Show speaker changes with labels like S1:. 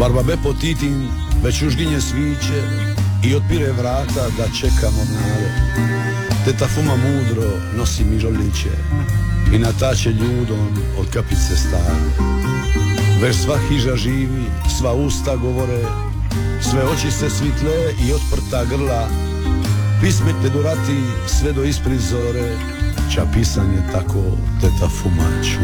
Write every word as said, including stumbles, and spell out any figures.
S1: Barbabe potitin već užginje sviće i otpire vrata da čekamo nade. Teta Fuma mudro nosi mižoliće i natače ljudom od kapice stare. Već sva hiža živi, sva usta govore, sve oči se svitle i otprta grla. Pisme te durati sve do ispred zore, ča pisanje tako teta Fuma ču.